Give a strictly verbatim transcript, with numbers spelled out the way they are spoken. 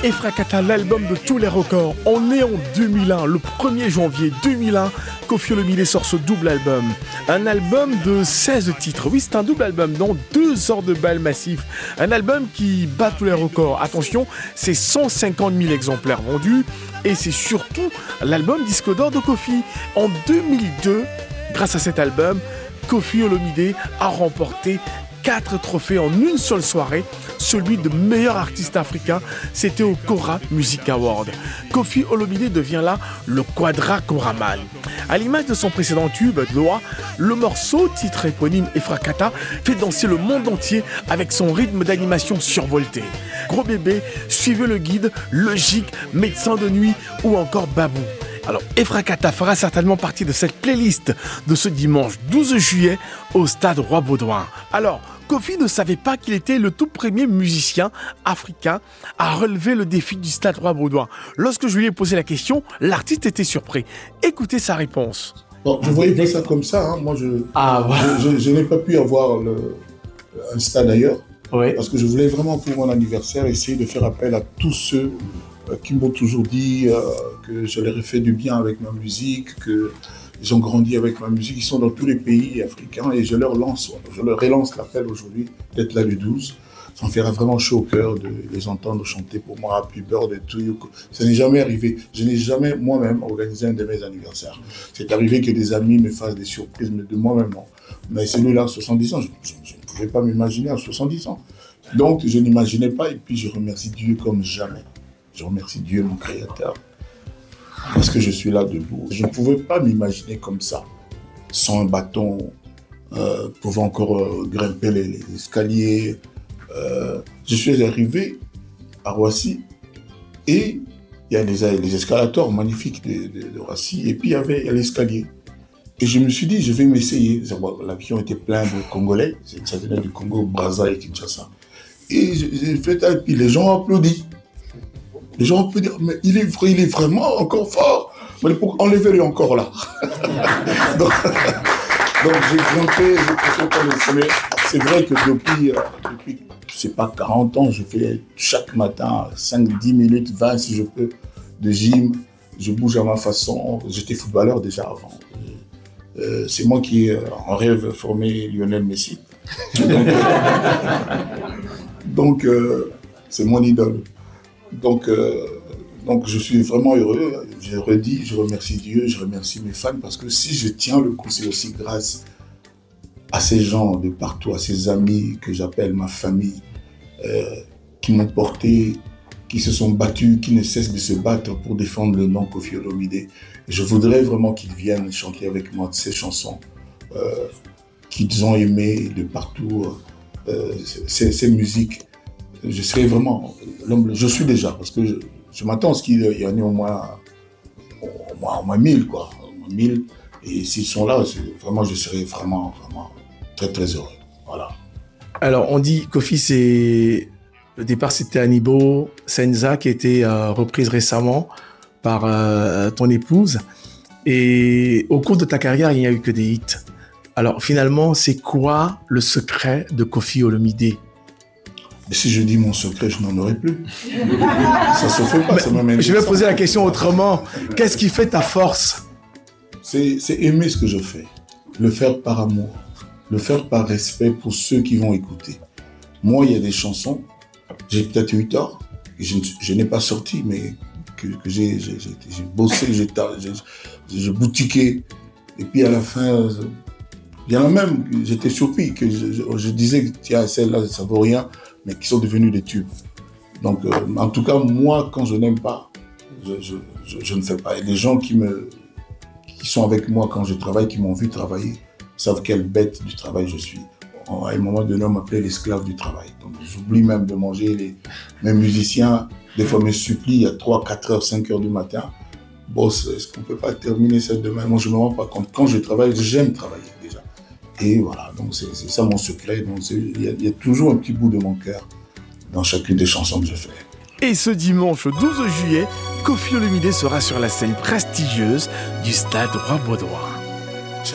Efrakata, l'album de tous les records. On est en deux mille un, le premier janvier deux mille un, Koffi Olomide sort ce double album. Un album de seize titres. Oui, c'est un double album, dont deux heures de bal massif. Un album qui bat tous les records. Attention, c'est cent cinquante mille exemplaires vendus. Et c'est surtout l'album disque d'or de Koffi. En deux mille deux, grâce à cet album, Koffi Olomide a remporté quatre trophées en une seule soirée. Celui de meilleur artiste africain, c'était au Kora Music Award. Koffi Olomide devient là le Quadra Koraman. À l'image de son précédent tube, Gloa, le morceau, titre éponyme Efrakata, fait danser le monde entier avec son rythme d'animation survolté. Gros bébé, suivez le guide, Logique, Médecin de nuit ou encore Babou. Alors, Efrakata fera certainement partie de cette playlist de ce dimanche douze juillet au stade Roi-Baudouin. Alors, Koffi ne savait pas qu'il était le tout premier musicien africain à relever le défi du stade Roi-Baudouin. Lorsque je lui ai posé la question, l'artiste était surpris. Écoutez sa réponse. Bon, je voyais pas ça comme ça. Hein. Moi, je, ah, voilà. je, je, je n'ai pas pu avoir le, un stade ailleurs. Oui. Parce que je voulais vraiment, pour mon anniversaire, essayer de faire appel à tous ceux qui m'ont toujours dit euh, que je leur ai fait du bien avec ma musique, qu'ils ont grandi avec ma musique, ils sont dans tous les pays africains et je leur lance, je leur relance l'appel aujourd'hui d'être là le douze. Ça me fera vraiment chaud au cœur de les entendre chanter pour moi Happy Birthday to you. Ça n'est jamais arrivé. Je n'ai jamais moi-même organisé un de mes anniversaires. C'est arrivé que des amis me fassent des surprises, mais de moi-même non. Mais celui-là, à soixante-dix ans, je, je, je ne pouvais pas m'imaginer à soixante-dix ans. Donc je n'imaginais pas et puis je remercie Dieu comme jamais. Je remercie Dieu, mon Créateur, parce que je suis là debout. Je ne pouvais pas m'imaginer comme ça, sans un bâton, euh, pouvant encore euh, grimper les, les escaliers. Euh, je suis arrivé à Roissy et il y a les, les escalators magnifiques de, de, de Roissy et puis il y avait l'escalier. Et je me suis dit, je vais m'essayer. L'avion était plein de Congolais, ça venait du Congo, Brazza et Kinshasa. Et j'ai fait ça et puis les gens ont applaudi. Les gens peuvent dire, mais il est, il est vraiment encore fort. Mais pour enlever-le encore là. donc, donc j'ai grimpé, j'ai passé par le sommet. C'est vrai que depuis, euh, depuis, je sais pas, quarante ans, je fais chaque matin cinq dix minutes, vingt si je peux, de gym. Je bouge à ma façon. J'étais footballeur déjà avant. Euh, c'est moi qui, euh, en rêve, formé Lionel Messi. Donc, donc euh, c'est mon idole. Donc, euh, donc, je suis vraiment heureux. Je redis, je remercie Dieu, je remercie mes fans parce que si je tiens le coup, c'est aussi grâce à ces gens de partout, à ces amis que j'appelle ma famille, euh, qui m'ont porté, qui se sont battus, qui ne cessent de se battre pour défendre le nom Koffi Olomide. Je voudrais vraiment qu'ils viennent chanter avec moi ces chansons euh, qu'ils ont aimées de partout, euh, ces, ces musiques. Je serai vraiment l'homme, je suis déjà, parce que je, je m'attends à ce qu'il y en ait au moins, au moins, au moins mille, quoi, au moins mille. Et s'ils sont là, vraiment, je serai vraiment, vraiment très, très heureux. Voilà. Alors, on dit, Koffi, c'est, le départ, c'était Anibo, Senza, qui a été euh, reprise récemment par euh, ton épouse. Et au cours de ta carrière, il n'y a eu que des hits. Alors, finalement, c'est quoi le secret de Koffi Olomide ? Et si je dis mon secret, je n'en aurai plus. Ça se fait pas, ça m'amène. Je vais ça. poser la question autrement. Qu'est-ce qui fait ta force ? c'est, c'est aimer ce que je fais. Le faire par amour. Le faire par respect pour ceux qui vont écouter. Moi, il y a des chansons, j'ai peut-être eu tort, je, je n'ai pas sorti, mais que, que j'ai, j'ai, j'ai, j'ai bossé, j'ai, j'ai, j'ai boutiqué. Et puis à la fin, il y en a même, j'étais surpris, que je, je, je disais, tiens, celle-là, ça vaut rien, mais qui sont devenus des tubes. Donc, euh, en tout cas, moi, quand je n'aime pas, je, je, je, je ne fais pas. Et les gens qui, me, qui sont avec moi quand je travaille, qui m'ont vu travailler, savent quelle bête du travail je suis. À un moment donné, on m'appelait l'esclave du travail. Donc, j'oublie même de manger. Les, mes musiciens, des fois, me supplient à trois, quatre heures, cinq heures du matin. Boss, est-ce qu'on ne peut pas terminer ça demain ? Moi, je ne me rends pas compte. Quand je travaille, j'aime travailler déjà. Et voilà, donc c'est, c'est ça mon secret. Donc il y, y a toujours un petit bout de mon cœur dans chacune des chansons que je fais. Et ce dimanche douze juillet, Koffi Olomide sera sur la scène prestigieuse du stade Roi-Baudouin.